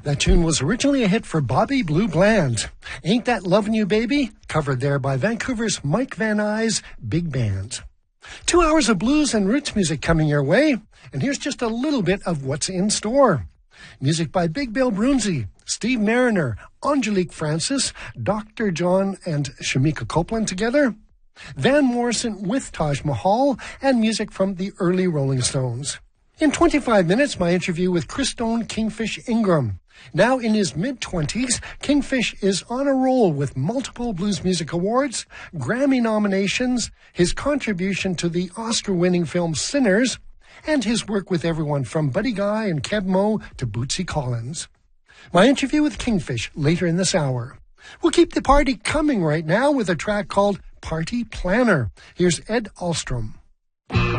That tune was originally a hit for Bobby Blue Bland. Ain't That Lovin' You Baby? Covered there by Vancouver's Mike Van Nuys Big Band. 2 hours of blues and roots music coming your way, and here's just a little bit of what's in store. Music by Big Bill Broonzy, Steve Mariner, Angelique Francis, Dr. John and Shamika Copeland together, Van Morrison with Taj Mahal, and music from the early Rolling Stones. In 25 minutes, my interview with Christone Kingfish Ingram. Now in his mid-20s, Kingfish is on a roll with multiple Blues Music Awards, Grammy nominations, his contribution to the Oscar-winning film Sinners, and his work with everyone from Buddy Guy and Kev Moe to Bootsy Collins. My interview with Kingfish later in this hour. We'll keep the party coming right now with a track called Party Planner. Here's Ed Alstrom.